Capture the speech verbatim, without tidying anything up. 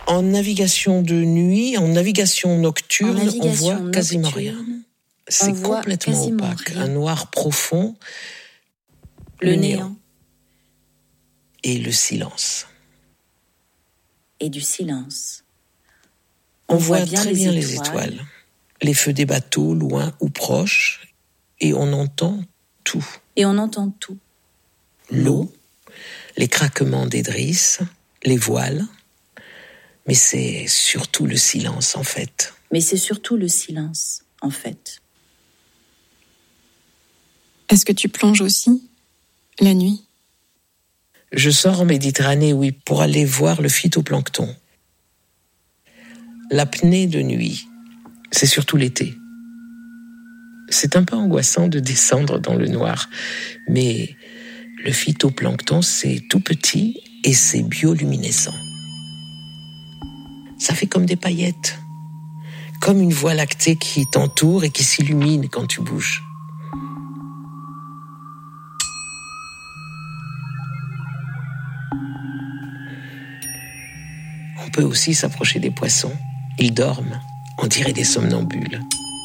En navigation de nuit, en navigation nocturne, en navigation on voit nocturne, quasiment rien. C'est complètement quasiment opaque, rien. un noir profond, Le, le néant. néant et le silence. Et du silence. On, on voit, voit bien très les bien étoiles. les étoiles, les feux des bateaux, loin ou proches, et on entend tout. Et on entend tout. L'eau, les craquements des drisses, les voiles, mais c'est surtout le silence en fait. Mais c'est surtout le silence en fait. Est-ce que tu plonges aussi, la nuit ? Je sors en Méditerranée, oui, pour aller voir le phytoplancton. L'apnée de nuit, c'est surtout l'été. C'est un peu angoissant de descendre dans le noir, mais le phytoplancton, c'est tout petit et c'est bioluminescent. Ça fait comme des paillettes, comme une voie lactée qui t'entoure et qui s'illumine quand tu bouges. On peut aussi s'approcher des poissons. Ils dorment, on dirait des somnambules.